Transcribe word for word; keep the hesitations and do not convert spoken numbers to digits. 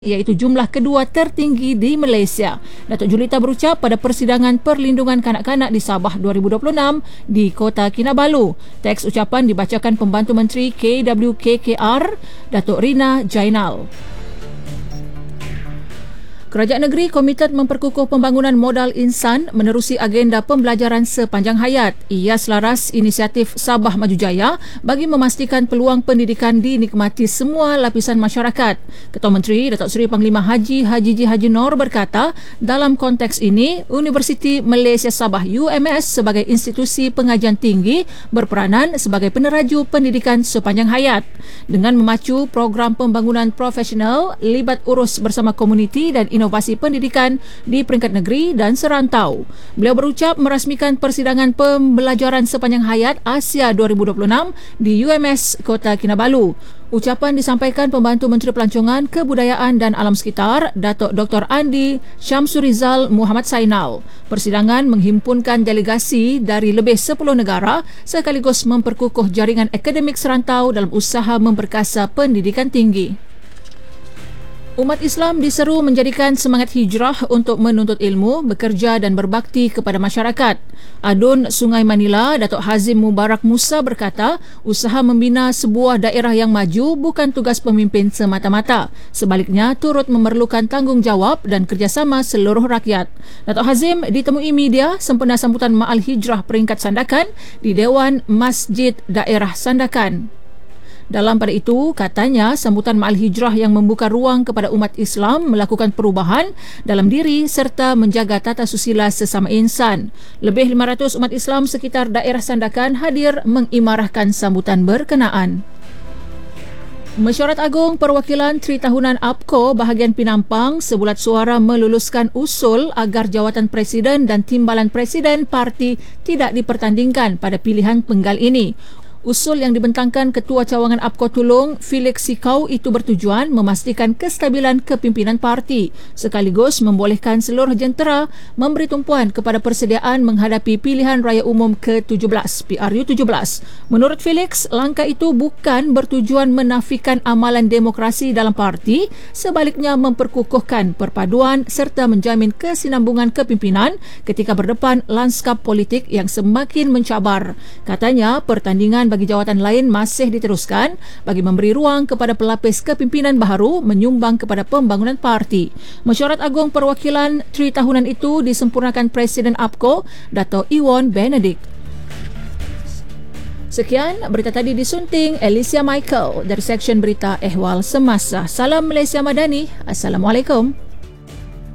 iaitu jumlah kedua tertinggi di Malaysia. Datuk Julita berucap pada persidangan perlindungan kanak-kanak di Sabah dua ribu dua puluh enam di Kota Kinabalu. Teks ucapan dibacakan Pembantu Menteri K W K K R, Datuk Rina Jainal. Kerajaan negeri komited memperkukuh pembangunan modal insan menerusi agenda pembelajaran sepanjang hayat. Ia selaras inisiatif Sabah Maju Jaya bagi memastikan peluang pendidikan dinikmati semua lapisan masyarakat. Ketua Menteri Datuk Seri Panglima Haji Haji Ji Haji Nor berkata, dalam konteks ini, Universiti Malaysia Sabah U M S sebagai institusi pengajian tinggi berperanan sebagai peneraju pendidikan sepanjang hayat. Dengan memacu program pembangunan profesional, libat urus bersama komuniti dan inovasi pendidikan di peringkat negeri dan serantau. Beliau berucap merasmikan persidangan pembelajaran sepanjang hayat Asia dua ribu dua puluh enam di U M S Kota Kinabalu. Ucapan disampaikan Pembantu Menteri Pelancongan, Kebudayaan dan Alam Sekitar, Datuk Doktor Andi Syamsurizal Muhammad Sainal. Persidangan menghimpunkan delegasi dari lebih sepuluh negara sekaligus memperkukuh jaringan akademik serantau dalam usaha memperkasa pendidikan tinggi. Umat Islam diseru menjadikan semangat hijrah untuk menuntut ilmu, bekerja dan berbakti kepada masyarakat. Adun Sungai Manila, Datuk Hazim Mubarak Musa berkata, usaha membina sebuah daerah yang maju bukan tugas pemimpin semata-mata. Sebaliknya, turut memerlukan tanggungjawab dan kerjasama seluruh rakyat. Datuk Hazim ditemui media sempena sambutan Ma'al Hijrah peringkat Sandakan di Dewan Masjid Daerah Sandakan. Dalam pada itu, katanya sambutan Ma'al Hijrah yang membuka ruang kepada umat Islam melakukan perubahan dalam diri serta menjaga tata susila sesama insan. Lebih lima ratus umat Islam sekitar daerah Sandakan hadir mengimarahkan sambutan berkenaan. Mesyuarat Agung Perwakilan Tri Tahunan A P K O bahagian Pinampang sebulat suara meluluskan usul agar jawatan Presiden dan Timbalan Presiden parti tidak dipertandingkan pada pilihan penggal ini. Usul yang dibentangkan Ketua Cawangan A P K O Tulung, Felix Sikau itu bertujuan memastikan kestabilan kepimpinan parti sekaligus membolehkan seluruh jentera memberi tumpuan kepada persediaan menghadapi pilihan raya umum ke tujuh belas P R U tujuh belas. Menurut Felix, langkah itu bukan bertujuan menafikan amalan demokrasi dalam parti, sebaliknya memperkukuhkan perpaduan serta menjamin kesinambungan kepimpinan ketika berdepan lanskap politik yang semakin mencabar. Katanya, pertandingan bagi jawatan lain masih diteruskan bagi memberi ruang kepada pelapis kepimpinan baharu menyumbang kepada pembangunan parti. Mesyuarat Agung Perwakilan Tri Tahunan itu disempurnakan Presiden A P K O, Dato' Iwan Benedict. Sekian, berita tadi disunting Alicia Michael dari Seksyen Berita Ehwal Semasa. Salam Malaysia Madani. Assalamualaikum.